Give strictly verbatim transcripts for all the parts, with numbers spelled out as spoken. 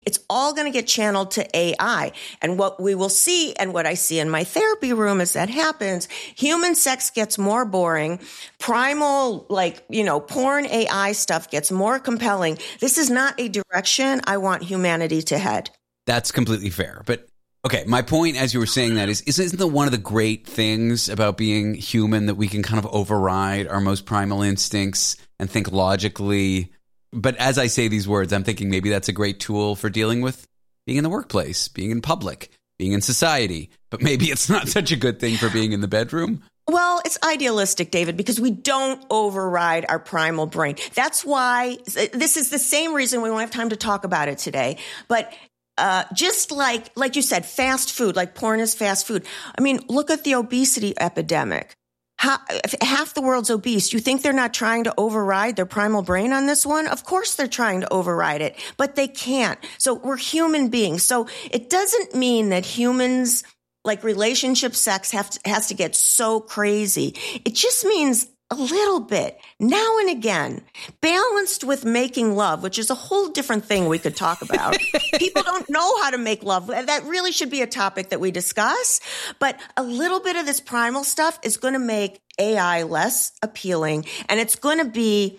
It's all going to get channeled to A I. And what we will see, and what I see in my therapy room as that happens, human sex gets more boring. Primal, like, you know, porn A I stuff gets more compelling. This is not a direction I want humanity to head. That's completely fair. But okay, my point as you were saying that is, isn't the one of the great things about being human that we can kind of override our most primal instincts and think logically? But as I say these words, I'm thinking maybe that's a great tool for dealing with being in the workplace, being in public, being in society. But maybe it's not such a good thing for being in the bedroom. Well, it's idealistic, David, because we don't override our primal brain. That's why this is the same reason we won't have time to talk about it today. But uh, just like, like you said, fast food, like porn is fast food. I mean, look at the obesity epidemic. How, half the world's obese. You think they're not trying to override their primal brain on this one? Of course they're trying to override it, but they can't. So we're human beings. So it doesn't mean that humans, like relationship sex, have to, has to get so crazy. It just means a little bit, now and again, balanced with making love, which is a whole different thing we could talk about. People don't know how to make love. That really should be a topic that we discuss. But a little bit of this primal stuff is going to make A I less appealing, and it's going to be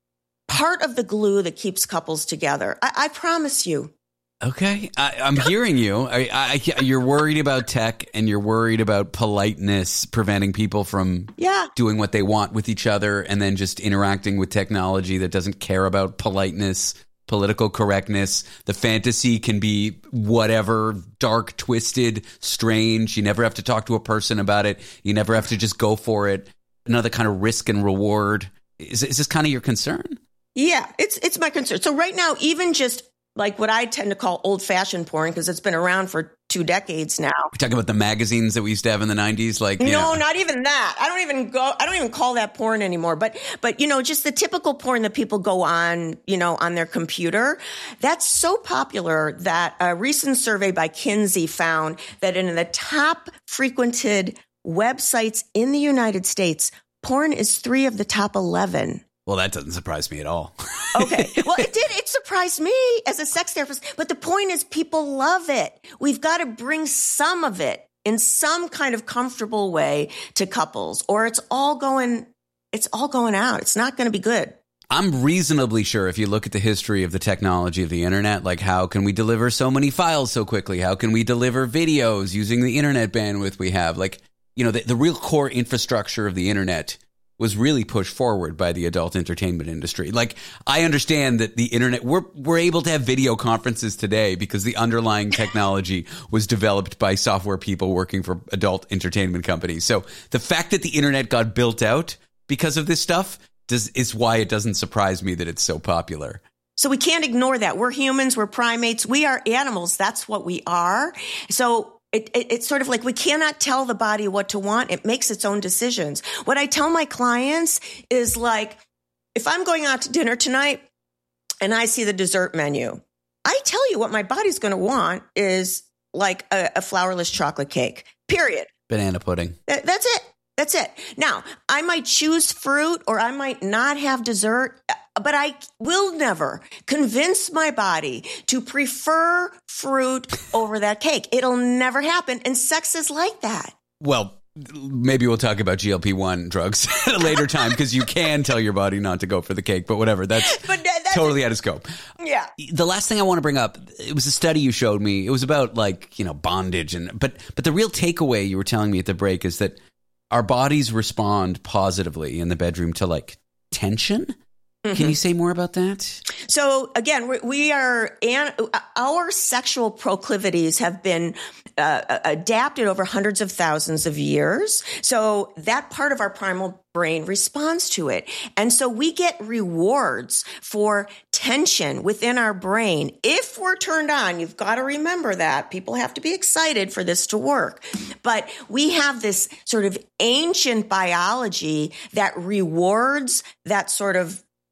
part of the glue that keeps couples together. I, I promise you. Okay, I, I'm hearing you. I, I, you're worried about tech, and you're worried about politeness preventing people from yeah. doing what they want with each other, and then just interacting with technology that doesn't care about politeness, political correctness. The fantasy can be whatever, dark, twisted, strange. You never have to talk to a person about it. You never have to just go for it. Another kind of risk and reward. Is, is this kind of your concern? Yeah, it's it's my concern. So right now, even just like what I tend to call old-fashioned porn, because it's been around for two decades now. We're talking about the magazines that we used to have in the nineties, like no, know. not even that. I don't even go. I don't even call that porn anymore. But but you know, just the typical porn that people go on, you know, on their computer. That's so popular that a recent survey by Kinsey found that in the top frequented websites in the United States, porn is three of the top eleven. Well, that doesn't surprise me at all. Okay. Well, it did. It surprised me as a sex therapist. But the point is, people love it. We've got to bring some of it in some kind of comfortable way to couples, or it's all going, it's all going out. It's not going to be good. I'm reasonably sure if you look at the history of the technology of the internet, like how can we deliver so many files so quickly? How can we deliver videos using the internet bandwidth we have? Like, you know, the, the real core infrastructure of the internet was really pushed forward by the adult entertainment industry. Like, I understand that the internet, we're, we're able to have video conferences today because the underlying technology was developed by software people working for adult entertainment companies. So the fact that the internet got built out because of this stuff does, is why it doesn't surprise me that it's so popular. So we can't ignore that. We're humans, we're primates, we are animals. That's what we are. So It, it, it's sort of like we cannot tell the body what to want. It makes its own decisions. What I tell my clients is like, if I'm going out to dinner tonight and I see the dessert menu, I tell you what my body's going to want is like a, a flourless chocolate cake, period. Banana pudding. That, that's it. That's it. Now, I might choose fruit or I might not have dessert, but I will never convince my body to prefer fruit over that cake. It'll never happen. And sex is like that. Well, maybe we'll talk about G L P one drugs at a later time because you can tell your body not to go for the cake, but whatever. That's, but that's totally out of scope. Yeah. The last thing I want to bring up, it was a study you showed me. It was about like, you know, bondage. and But but the real takeaway you were telling me at the break is that our bodies respond positively in the bedroom to like tension. Mm-hmm. Can you say more about that? So again, we, we are, and our sexual proclivities have been uh, adapted over hundreds of thousands of years. So that part of our primal brain responds to it. And so we get rewards for tension within our brain. If we're turned on, you've got to remember that. People have to be excited for this to work. But we have this sort of ancient biology that rewards that sort of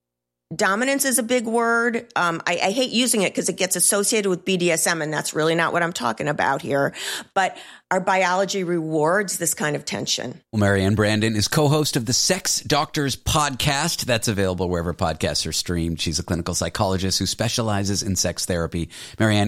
dominance is a big word. Um, I, I hate using it because it gets associated with B D S M, and that's really not what I'm talking about here. But our biology rewards this kind of tension. Well, Marianne Brandon is co-host of the Sex Doctors podcast. That's available wherever podcasts are streamed. She's a clinical psychologist who specializes in sex therapy. Marianne,